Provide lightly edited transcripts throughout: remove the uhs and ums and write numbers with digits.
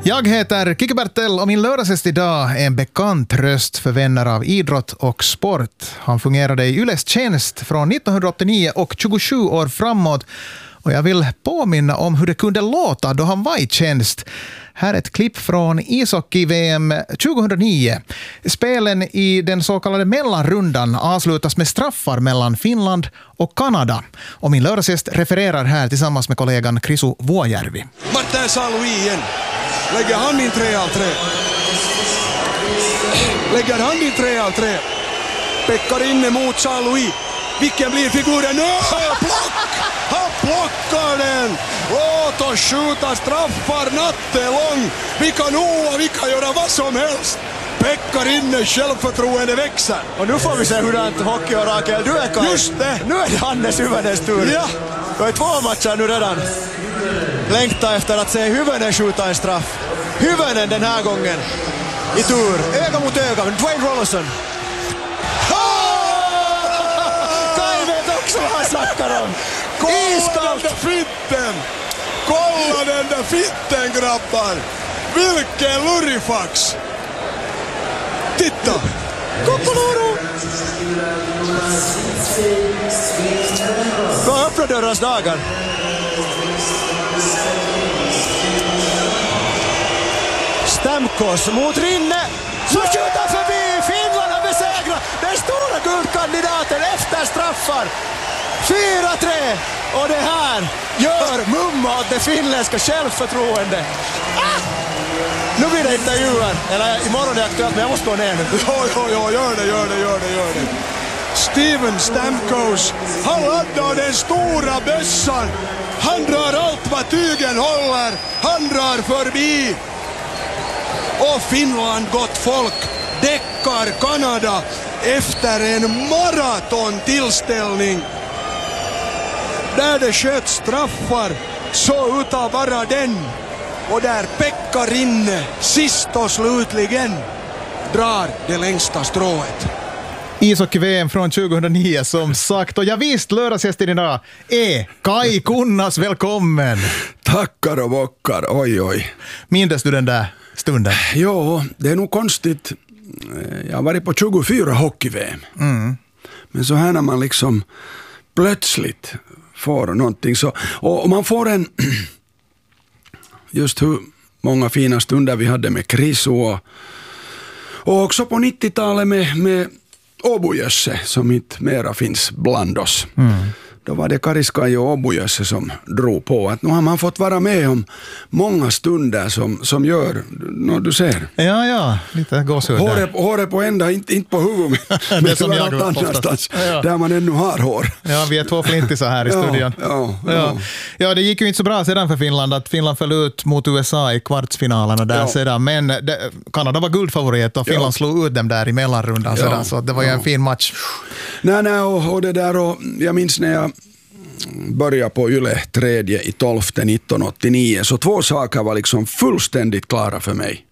Jag heter Kike Bertell och min lördagsgäst idag är en bekant röst för vänner av idrott och sport. Han fungerade i Yles tjänst från 1989 och 27 år framåt. Och jag vill påminna om hur det kunde låta då han var i tjänst. Här är ett klipp från ishockey-VM 2009. Spelen i den så kallade mellanrundan avslutas med straffar mellan Finland och Kanada. Och min lördagsgäst refererar här tillsammans med kollegan Krisu Vuojärvi. Martin Saint-Louis igen. Lägger han in 3-3. Lägger han in 3-3. Pekkar inne mot Saint-Louis. Vilken blir figuren? Plock! Han plockar den! Låt oss skjuta straffar nattelång. Vi kan oa, vi kan göra vad som helst. Pekkar inne, självförtroende växer. Och nu får vi se hur det hockey och Rakel. Du är Kaj. Just det! Nu är det Hannes Hyvönens tur. Ja! Du har 2 matcher nu redan. Längtar efter att se Hyvönen skjuta en straff. Hyvönen den här gången i tur. Öga mot öga med Dwayne Rollerson. Kaj vet också vad han snackar om. Kolla den där fitten! Kolla den där fitten, grabbar! Vilken lurifax! Titta! Kokoloro! Vad öppnar dörrans dagar? Stamkos mot Rinne. Så skjuter förbi. Finland har besegrat den stora guldkandidaten efter straffar. 4-3. Och det här gör mumma åt det finländska självförtroende. Nu blir det intervjuer. Eller imorgon är det aktuellt, men jag måste gå ner nu. Ja, gör det. Steven Stamkos, han laddar den stora bössan. Han drar allt vad tygen håller. Han drar förbi. Och Finland, gott folk, däckar Kanada efter en maratontillställning. Där det sköts straffar så utav bara den. Och där Pekkar inne sist och slutligen drar det längsta strået. Ishockey-VM från 2009 som sagt. Och jag visst, lördagsgästen idag är Kaj Kunnas. Välkommen! Tackar och bockar, oj. Mindes du den där stunden? Jo, det är nog konstigt. Jag har varit på 24 hockey-VM. Men så här när man liksom plötsligt får någonting så. Och man får en just hur många fina stunder vi hade med Krisu och också på 90-talet med Åbojösse som inte mera finns bland oss. Då var det Kariskaj och Åbojösse som drog på att nu har man fått vara med om många stunder som gör, du ser. Ja, lite gåshud där. Håret på ända, inte på huvudet. Men det som jag annanstans, där man ännu har hår. Ja, vi är 2 flintisar här i studion. Ja, det gick ju inte så bra sedan för Finland att Finland föll ut mot USA i kvartsfinalerna där sedan. Men Kanada var guldfavorit och Finland slog ut dem där i mellanrundan sedan. Så det var ju en fin match. Nej, och det där, och jag minns när jag började på Yle 3/12/1989 så 2 saker var liksom fullständigt klara för mig.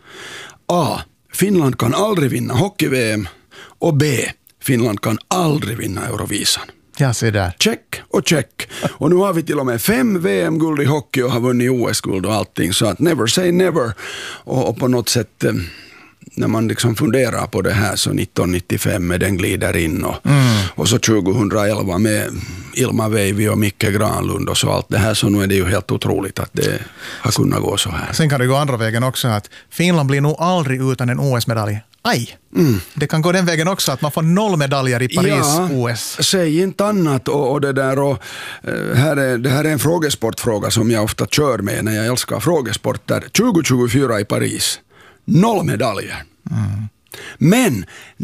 A. Finland kan aldrig vinna hockey-VM och B. Finland kan aldrig vinna Eurovisan. Ja, se där. Check och check. Och nu har vi till och med 5 VM-guld i hockey och har vunnit OS-guld och allting. Så att never say never. Och på något sätt när man liksom funderar på det här så 1995 med den glider in och så 2011 med Ilma Veivi och Micke Granlund och så allt det här, så nu är det ju helt otroligt att det har kunnat gå så här. Sen kan det gå andra vägen också, att Finland blir nog aldrig utan en OS-medalj. Det kan gå den vägen också, att man får 0 medaljer i Paris-OS. Säg inte annat och det där, och det här är en frågesportfråga som jag ofta kör med när jag älskar frågesporter. 2024 i Paris, 0 medaljer. Men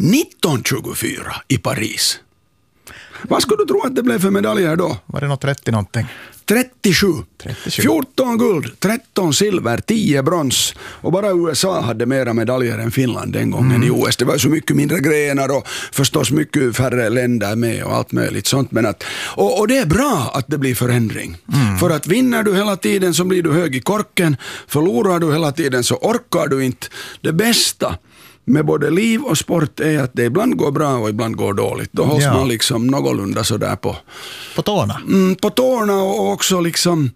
1924 i Paris. Vad skulle du tro att det blev för medaljer då? Var det något 30 någonting? 37. 14 guld, 13 silver, 10 brons. Och bara USA hade mera medaljer än Finland den gången i OS. Det var så mycket mindre grenar och förstås mycket färre länder med och allt möjligt sånt. Men och det är bra att det blir förändring. För att vinner du hela tiden så blir du hög i korken. Förlorar du hela tiden så orkar du inte. Det bästa med både liv och sport är att det ibland går bra och ibland går dåligt. Då hålls man liksom någorlunda sådär på tårna. På tårna och också liksom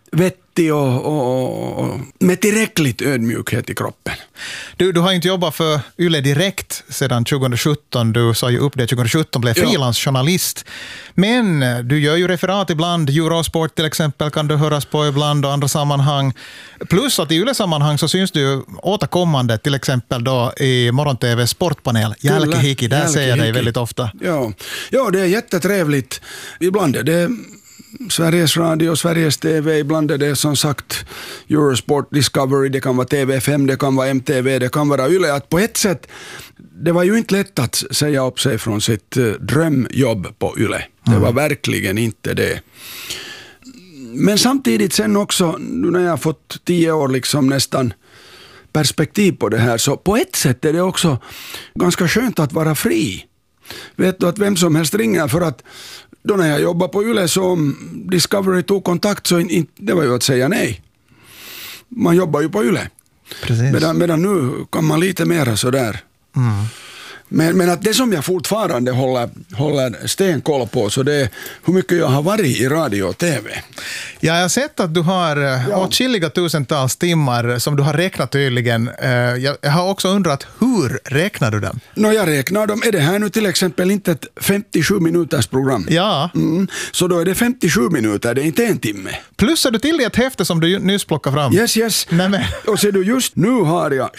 vettig och med tillräckligt ödmjukhet i kroppen. Du har inte jobbat för Yle Direkt sedan 2017. Du sa ju upp det 2017, blev frilansjournalist. Men du gör ju referat ibland. Eurosport till exempel kan du höras på ibland och andra sammanhang. Plus att i Yle-sammanhang så syns du återkommande till exempel då i Morgon-TV sportpanel. Jälkihiki, där ser jag dig väldigt ofta. Ja, det är jättetrevligt. Ibland är det Sveriges Radio, Sveriges TV, ibland är det som sagt Eurosport, Discovery, det kan vara TV5, det kan vara MTV, det kan vara Yle. Att på ett sätt, det var ju inte lätt att säga upp sig från sitt drömjobb på Yle. Det var verkligen inte det. Men samtidigt sen också, nu när jag har fått 10 år liksom nästan perspektiv på det här, så på ett sätt är det också ganska skönt att vara fri. Vet du att vem som helst ringer, för att då när jag jobbar på Yle så om Discovery tog kontakt så det var ju att säga nej. Man jobbar ju på Yle. Precis. Medan nu kan man lite mera sådär. Men att det som jag fortfarande håller stenkoll på, så det är hur mycket jag har varit i radio och TV. Ja, jag har sett att du har åtskilliga tusentals timmar som du har räknat tydligen. Jag har också undrat, hur räknar du dem? Jag räknar dem. Är det här nu till exempel inte ett 57 minuters program? Ja. Så då är det 57 minuter, det är inte en timme. Plussar du till det ett häfte som du nyss plockade fram? Yes. Nämen. Och ser du, just nu har jag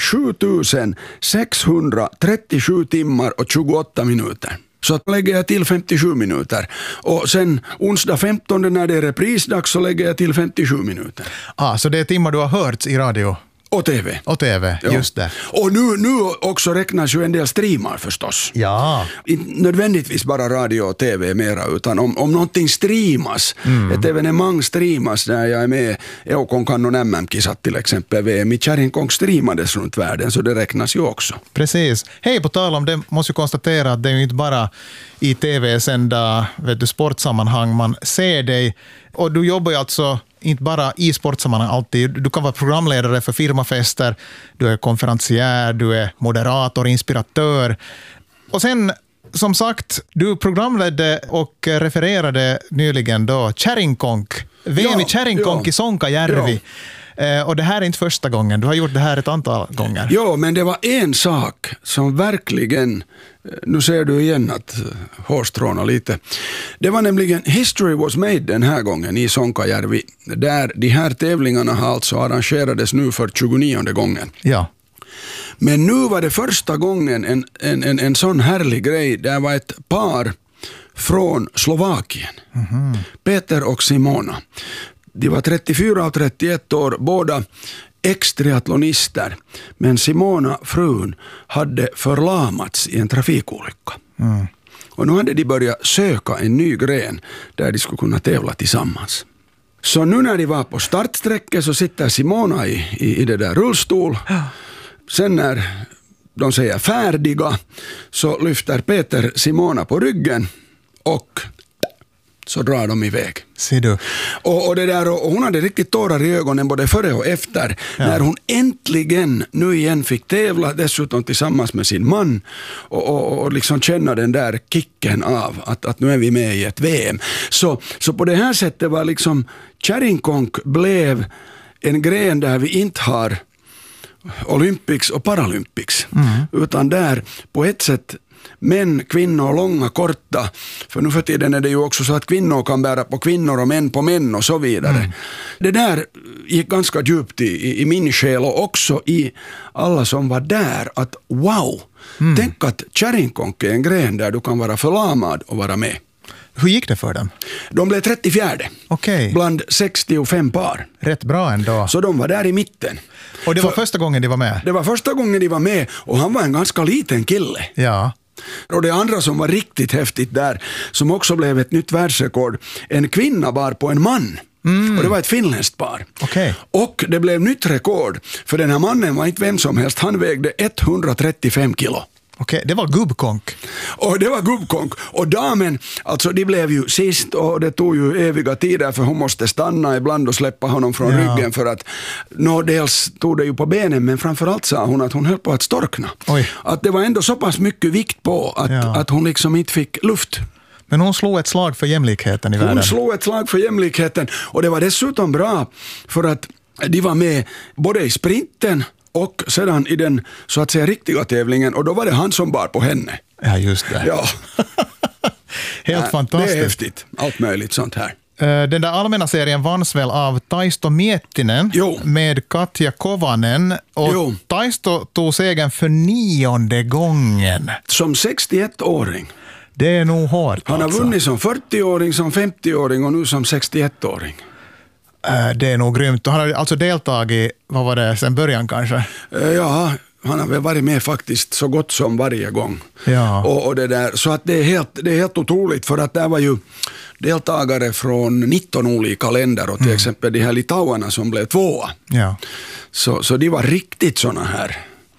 7637 timmar och 28 minuter. Så att lägger jag till 57 minuter. Och sen onsdag 15 när det är reprisdags så lägger jag till 57 minuter. Så det är timmar du har hört i radio? Och TV. Och TV, just det. Och nu också räknas ju en del streamar förstås. Ja. Inte nödvändigtvis bara radio och TV mera, utan om någonting streamas, ett evenemang streamas där jag är med, Eukon Kannon MM-kisat till exempel, VM i Kärringkong streamades runt världen, så det räknas ju också. Precis. Hej, på tal om det måste ju konstatera att det är ju inte bara i TV-sända sportsammanhang man ser dig, och du jobbar ju alltså inte bara i sportsammanhang alltid. Du kan vara programledare för firmafester, du är konferencier, du är moderator, inspiratör. Och sen, som sagt, du programledde och refererade nyligen då Kärringkonk, VM i Kärringkonk i Sonkajärvi. Och det här är inte första gången, du har gjort det här ett antal gånger. Ja, men det var en sak som verkligen, nu ser du igen att hårstråna lite. Det var nämligen History was made den här gången i Sonkajärvi, där de här tävlingarna har alltså arrangerades nu för 29:e gången. Ja. Men nu var det första gången en sån härlig grej. Det var ett par från Slovakien, Peter och Simona. De var 34 och 31 år, båda ex-triathlonister. Men Simona, frun, hade förlamats i en trafikolycka. Och nu hade de börjat söka en ny gren där de skulle kunna tävla tillsammans. Så nu när de var på startsträcket så sitter Simona i det där rullstol. Sen när de säger färdiga så lyfter Peter Simona på ryggen och så drar de iväg. Ser du? Och det där, och hon hade riktigt tårar i ögonen både före och efter när hon äntligen nu igen fick tävla, dessutom tillsammans med sin man och liksom känna den där kicken av att nu är vi med i ett VM. Så på det här sättet var liksom Kärringkonk blev en gren där vi inte har Olympics och Paralympics, utan där på ett sätt män, kvinnor, långa, korta. För nu för tiden är det ju också så att kvinnor kan bära på kvinnor och män på män och så vidare. Det där gick ganska djupt i min själ och också i alla som var där. Att wow, tänk att Kärringkonk är en gren där du kan vara förlamad och vara med. Hur gick det för dem? De blev 34 bland 65 par. Rätt bra ändå. Så de var där i mitten. Och det var första gången de var med? Det var första gången de var med, och han var en ganska liten kille. Ja. Och det andra som var riktigt häftigt där, som också blev ett nytt världsrekord, en kvinna bar på en man. Och det var ett finländskt par. Okay. Och det blev nytt rekord, för den här mannen var inte vem som helst, han vägde 135 kilo. Okej, det var gubbkonk. Och det var gubbkonk. Och damen, alltså de blev ju sist, och det tog ju eviga tider för hon måste stanna ibland och släppa honom från ryggen, för att dels tog det ju på benen, men framförallt sa hon att hon höll på att storkna. Oj. Att det var ändå så pass mycket vikt på att hon liksom inte fick luft. Men hon slog ett slag för jämlikheten i världen. Hon slog ett slag för jämlikheten, och det var dessutom bra för att de var med både i sprinten och sedan i den så att säga riktiga tävlingen, och då var det han som bar på henne. Ja, just det. Ja. Helt fantastiskt. Det är häftigt. Allt möjligt sånt här. Den där allmänna serien vanns väl av Taisto Miettinen med Katja Kovanen. Och Taisto tog segern för 9:e gången. Som 61-åring. Det är nog hårt. Han har vunnit som 40-åring, som 50-åring och nu som 61-åring. Det är nog grymt. Han har alltså deltagit, vad var det, sen början kanske? Ja, han har väl varit med faktiskt så gott som varje gång. Ja. Och det där, så att det är helt otroligt, för att det var ju deltagare från 19 olika länder, och till exempel de här litauerna som blev 2. Ja. Så de var riktigt såna här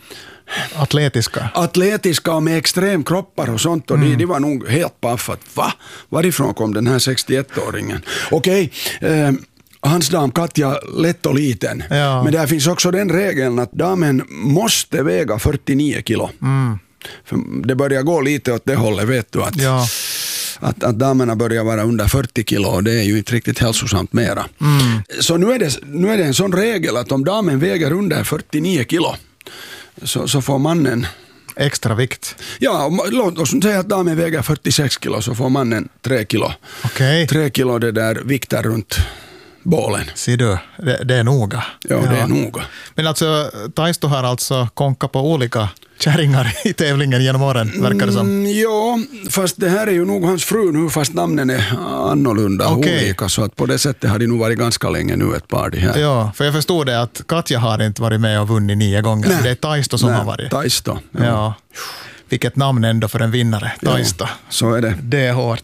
atletiska och med extrem kroppar och sånt, och de var nog helt paffat. Varifrån kom den här 61-åringen? Okej, hans dam Katja lätt och liten. Ja. Men där finns också den regeln att damen måste väga 49 kilo. För det börjar gå lite åt det hållet, vet du, att damerna börjar vara under 40 kilo, och det är ju inte riktigt hälsosamt mera. Så nu är det en sån regel att om damen väger under 49 kilo så får mannen extra vikt. Ja, låt oss säga att damen väger 46 kilo, så får mannen 3 kilo. Okej. 3 kilo det där viktar runt bålen. Ser du, det är noga. Ja, det är noga. Men alltså, Taisto har alltså konkat på olika kärringar i tävlingen genom åren, verkar det som. Ja, fast det här är ju nog hans fru nu, fast namnen är annorlunda, olika, så att på det sättet har det nog varit ganska länge nu ett par de här. Ja, för jag förstod det att Katja har inte varit med och vunnit 9 gånger. Nej. Det är Taisto som har varit. Taisto. Ja. Vilket namn ändå för en vinnare, Taisto. Ja, så är det. Det är hårt.